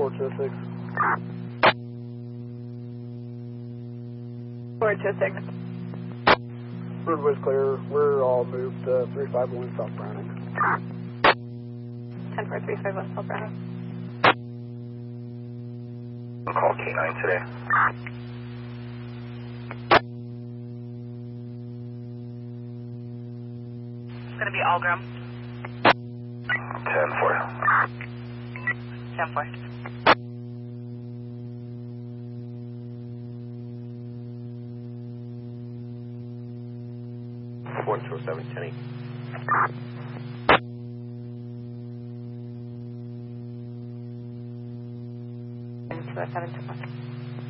426. 426. Roadway's clear. We're all moved to 351 South Browning. 10351 South Browning. I'll call K9 today. It's going to be Algram. 10-4. 10-4. Four two seven 10-8. And 207 to